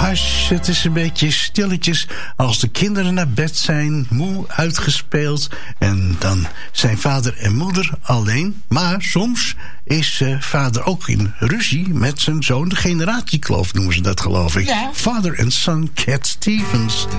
huis. Het is een beetje stilletjes als de kinderen naar bed zijn, moe uitgespeeld. En dan zijn vader en moeder alleen. Maar soms is vader ook in ruzie met zijn zoon. De generatiekloof noemen ze dat, geloof ik. Ja. Father and son, Cat Stevens.